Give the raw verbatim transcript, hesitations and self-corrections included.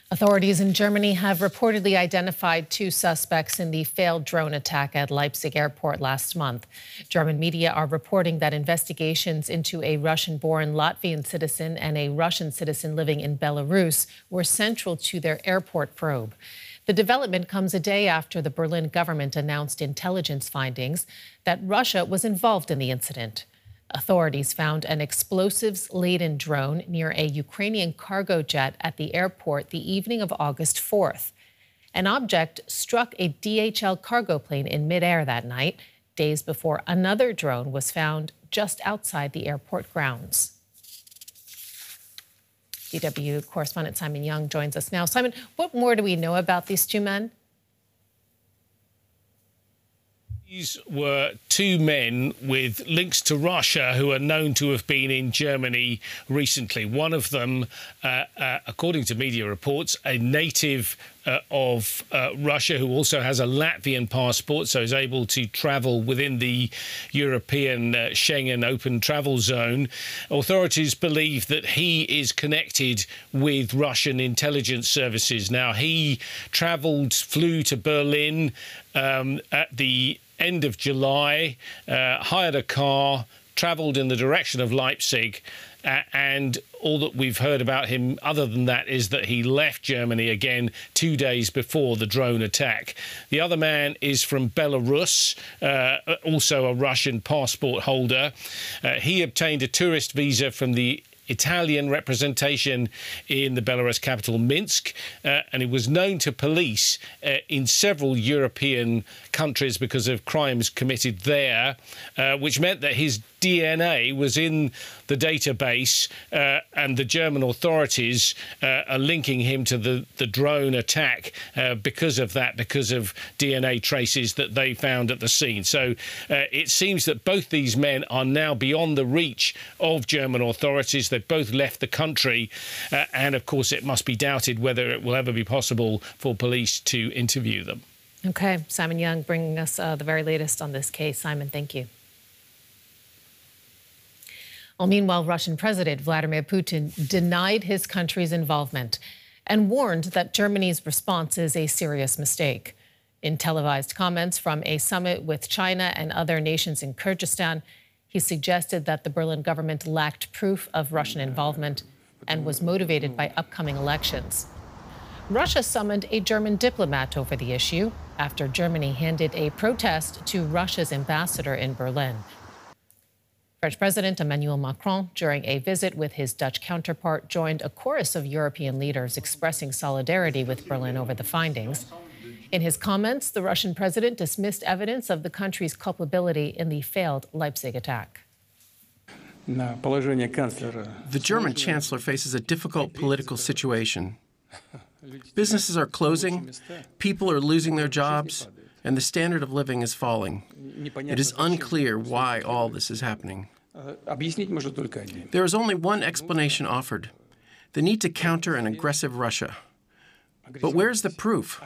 Authorities in Germany have reportedly identified two suspects in the failed drone attack at Leipzig airport last month. German media are reporting that investigations into a Russian-born Latvian citizen and a Russian citizen living in Belarus were central to their airport probe. The development comes a day after the Berlin government announced intelligence findings that Russia was involved in the incident. Authorities found an explosives-laden drone near a Ukrainian cargo jet at the airport the evening of August fourth. An object struck a D H L cargo plane in midair that night, days before another drone was found just outside the airport grounds. D W correspondent Simon Young joins us now. Simon, what more do we know about these two men? These were two men with links to Russia who are known to have been in Germany recently. One of them, uh, uh, according to media reports, a native uh, of uh, Russia who also has a Latvian passport, so is able to travel within the European uh, Schengen open travel zone. Authorities believe that he is connected with Russian intelligence services. Now, he travelled, flew to Berlin um, at the end of July, uh, hired a car, travelled in the direction of Leipzig, uh, and all that we've heard about him other than that is that he left Germany again two days before the drone attack. The other man is from Belarus, uh, also a Russian passport holder. Uh, he obtained a tourist visa from the Italian representation in the Belarus capital, Minsk, uh, and it was known to police uh, in several European countries because of crimes committed there, uh, which meant that his D N A was in the database, uh, and the German authorities uh, are linking him to the, the drone attack uh, because of that, because of D N A traces that they found at the scene. So uh, it seems that both these men are now beyond the reach of German authorities. They've both left the country, uh, and of course it must be doubted whether it will ever be possible for police to interview them. OK, Simon Young bringing us uh, the very latest on this case. Simon, thank you. Well, meanwhile, Russian President Vladimir Putin denied his country's involvement and warned that Germany's response is a serious mistake. In televised comments from a summit with China and other nations in Kyrgyzstan, he suggested that the Berlin government lacked proof of Russian involvement and was motivated by upcoming elections. Russia summoned a German diplomat over the issue after Germany handed a protest to Russia's ambassador in Berlin. French President Emmanuel Macron, during a visit with his Dutch counterpart, joined a chorus of European leaders expressing solidarity with Berlin over the findings. In his comments, the Russian president dismissed evidence of the country's culpability in the failed Leipzig attack. The German chancellor faces a difficult political situation. Businesses are closing, people are losing their jobs, and the standard of living is falling. It is unclear why all this is happening. There is only one explanation offered: the need to counter an aggressive Russia. But where's the proof?